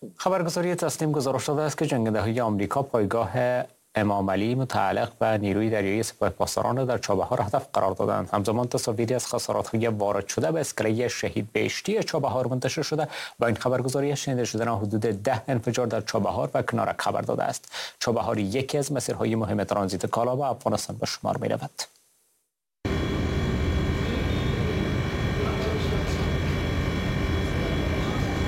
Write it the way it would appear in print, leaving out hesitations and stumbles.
خبرگزاری تسنیم گزارش داده است که جنگنده‌های آمریکا پایگاه امام علی متعلق به نیروی دریایی سپاه پاسداران را در چابهار هدف قرار دادند. همزمان تصاویری از خسارات‌های وارد شده به اسکله شهید بهشتی چابهار منتشر شده. با این خبرگزاری شنیده شدن حدود 10 انفجار در چابهار و کنارک خبر داده است. چابهار یکی از مسیرهای مهم ترانزیت کالا به افغانستان به شمار می‌رود.